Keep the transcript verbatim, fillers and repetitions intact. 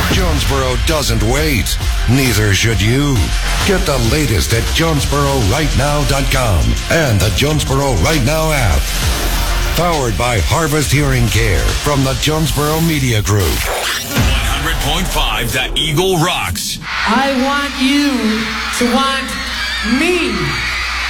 Jonesboro doesn't wait. Neither should you. Get the latest at Jonesboro Right Now dot com and the Jonesboro Right Now app. Powered by Harvest Hearing Care from the Jonesboro Media Group. one hundred point five The Eagle rocks. I want you to want me.